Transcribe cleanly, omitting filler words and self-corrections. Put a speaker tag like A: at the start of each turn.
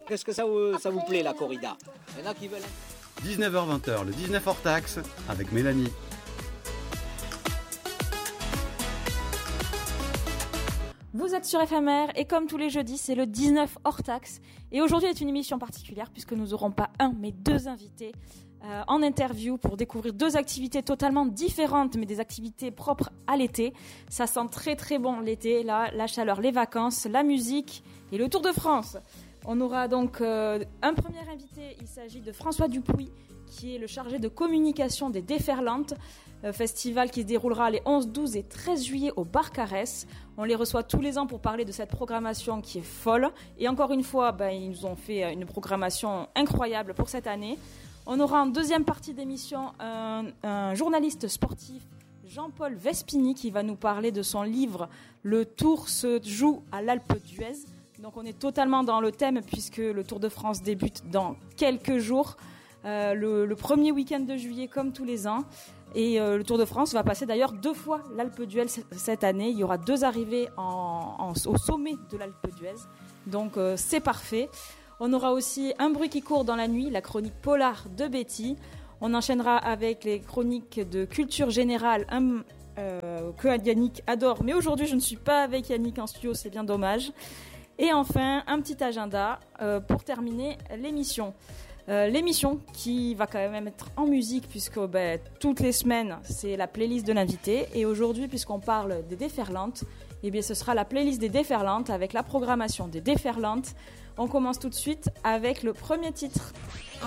A: Qu'est-ce que ça vous plaît, la corrida? Il y en a qui veulent...
B: 19h-20h, le 19 hors taxe, avec Mélanie.
C: Vous êtes sur FMR et comme tous les jeudis, c'est le 19 hors taxe. Et aujourd'hui est une émission particulière puisque nous n'aurons pas un, mais deux invités en interview pour découvrir deux activités totalement différentes, mais des activités propres à l'été. Ça sent très très bon l'été, là, la chaleur, les vacances, la musique et le Tour de France. On aura donc un premier invité, il s'agit de François Dupuis, qui est le chargé de communication des Déferlantes, festival qui se déroulera les 11, 12 et 13 juillet au Barcarès. On les reçoit tous les ans pour parler de cette programmation qui est folle. Et encore une fois, ils nous ont fait une programmation incroyable pour cette année. On aura en deuxième partie d'émission un journaliste sportif, Jean-Paul Vespini, qui va nous parler de son livre « Le Tour se joue à l'Alpe d'Huez ». Donc on est totalement dans le thème puisque le Tour de France débute dans quelques jours, le premier week-end de juillet comme tous les ans. Et le Tour de France va passer d'ailleurs 2 fois l'Alpe d'Huez cette année. Il y aura 2 arrivées au sommet de l'Alpe d'Huez. Donc c'est parfait. On aura aussi Un bruit qui court dans la nuit, la chronique polar de Betty. On enchaînera avec les chroniques de culture générale que Yannick adore. Mais aujourd'hui je ne suis pas avec Yannick en studio, c'est bien dommage. Et enfin, un petit agenda pour terminer l'émission. L'émission qui va quand même être en musique puisque toutes les semaines, c'est la playlist de l'invité. Et aujourd'hui, puisqu'on parle des Déferlantes, ce sera la playlist des Déferlantes avec la programmation des Déferlantes. On commence tout de suite avec le premier titre.